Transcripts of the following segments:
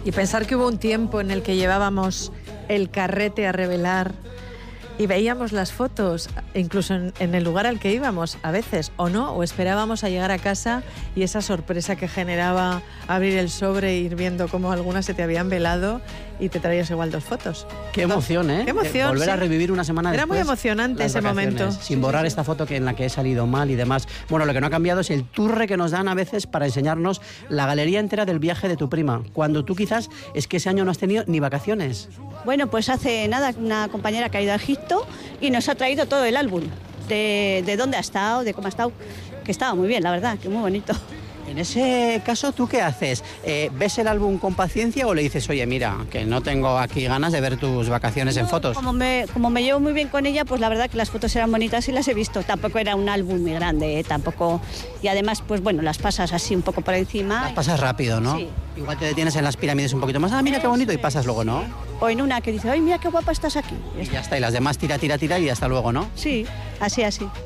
Y pensar que hubo un tiempo en el que llevábamos el carrete a revelar y veíamos las fotos, incluso en el lugar al que íbamos, a veces, o no, o esperábamos a llegar a casa y esa sorpresa que generaba abrir el sobre e ir viendo cómo algunas se te habían velado y te traías igual 2 fotos. Qué emoción, ¿eh? Qué emoción, volver a revivir una semana después. Era muy emocionante ese momento. Sin borrar esta foto en la que he salido mal y demás. Bueno, lo que no ha cambiado es el turre que nos dan a veces para enseñarnos la galería entera del viaje de tu prima, cuando tú quizás es que ese año no has tenido ni vacaciones. Bueno, pues hace nada una compañera que ha ido a Egipto y nos ha traído todo el álbum, de dónde ha estado, de cómo ha estado, que estaba muy bien, la verdad, que muy bonito. En ese caso, ¿tú qué haces? ¿Ves el álbum con paciencia o le dices, oye, mira, que no tengo aquí ganas de ver tus vacaciones en fotos? Como me llevo muy bien con ella, pues la verdad que las fotos eran bonitas y las he visto. Tampoco era un álbum muy grande, tampoco. Y además, pues bueno, las pasas así un poco por encima. Las pasas rápido, ¿no? Sí. Igual te detienes en las pirámides un poquito más. Ah, mira qué bonito, y pasas luego, ¿no? O en una que dice, ay, mira qué guapa estás aquí. Y ya está, y las demás tira y hasta luego, ¿no? Sí, así.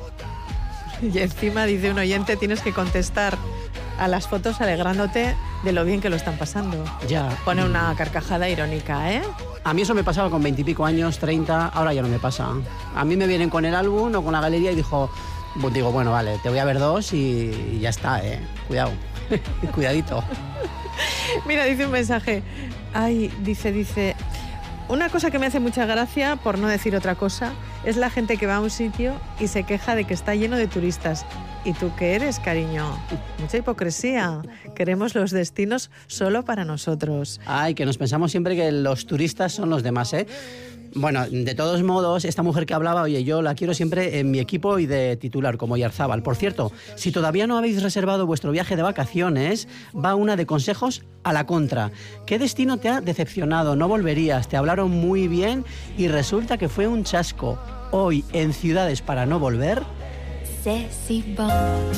Y encima, dice un oyente, tienes que contestar a las fotos alegrándote de lo bien que lo están pasando. Ya. Pone una carcajada irónica, ¿eh? A mí eso me pasaba con 20 y pico años, 30, ahora ya no me pasa. A mí me vienen con el álbum o con la galería y digo, bueno, vale, te voy a ver 2 y ya está, Cuidado, cuidadito. Mira, dice un mensaje. Ay, dice... Una cosa que me hace mucha gracia, por no decir otra cosa, es la gente que va a un sitio y se queja de que está lleno de turistas. ¿Y tú qué eres, cariño? Mucha hipocresía. Queremos los destinos solo para nosotros. Ay, que nos pensamos siempre que los turistas son los demás, ¿eh? Bueno, de todos modos, esta mujer que hablaba, oye, yo la quiero siempre en mi equipo y de titular, como Oyarzábal. Por cierto, si todavía no habéis reservado vuestro viaje de vacaciones, va una de consejos a la contra. ¿Qué destino te ha decepcionado? ¿No volverías? Te hablaron muy bien y resulta que fue un chasco. Hoy, en Ciudades para no volver... C'est si bon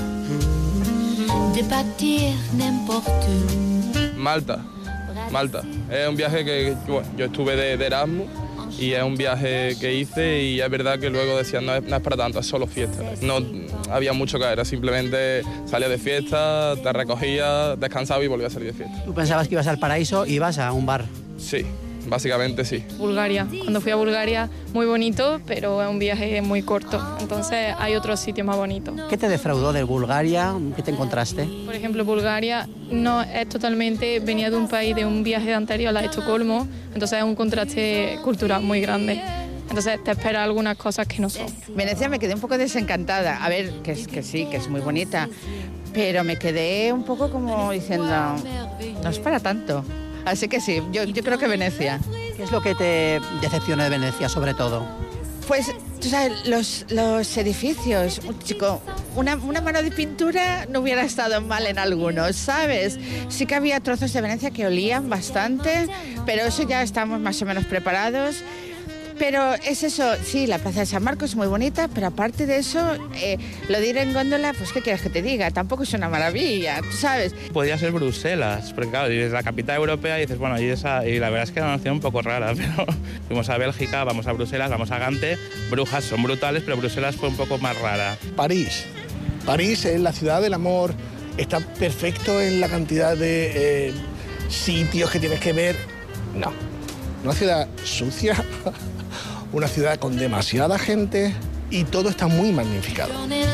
de partir n'importe où. Malta. Es un viaje que yo estuve de Erasmus y es un viaje que hice y es verdad que luego decían no es para tanto, es solo fiesta. No había mucho que era, simplemente salía de fiesta, te recogía, descansaba y volvía a salir de fiesta. ¿Tú pensabas que ibas al paraíso y ibas a un bar? Sí. Básicamente sí. Bulgaria. Cuando fui a Bulgaria, muy bonito, pero es un viaje muy corto. Entonces hay otros sitios más bonitos. ¿Qué te defraudó de Bulgaria? ¿Qué te encontraste? Por ejemplo, Bulgaria no es totalmente, venía de un país, de un viaje anterior a Estocolmo, entonces es un contraste cultural muy grande. Entonces te espera algunas cosas que no son. Venecia me quedé un poco desencantada. A ver, que sí, que es muy bonita, pero me quedé un poco como diciendo, no es para tanto. Así que sí, yo creo que Venecia. ¿Qué es lo que te decepciona de Venecia, sobre todo? Pues, tú sabes, los edificios, una mano de pintura no hubiera estado mal en algunos, ¿sabes? Sí que había trozos de Venecia que olían bastante, pero eso ya estamos más o menos preparados. Pero es eso, sí, la Plaza de San Marcos es muy bonita, pero aparte de eso, lo de ir en góndola, pues ¿qué quieres que te diga? Tampoco es una maravilla, ¿tú sabes? Podría ser Bruselas, porque claro, es la capital europea y dices, bueno, y la verdad es que era una opción un poco rara, pero fuimos a Bélgica, vamos a Bruselas, vamos a Gante, Brujas son brutales, pero Bruselas fue un poco más rara. París es la ciudad del amor, está perfecto en la cantidad de sitios que tienes que ver. No, una ciudad sucia, una ciudad con demasiada gente y todo está muy magnificado.